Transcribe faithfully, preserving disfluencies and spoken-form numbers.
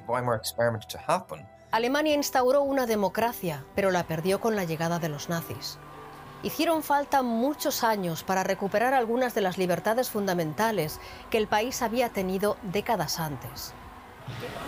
Weimar experiment to happen. Alemania instauró una democracia, pero la perdió con la llegada de los nazis. Hicieron falta muchos años para recuperar algunas de las libertades fundamentales que el país había tenido décadas antes.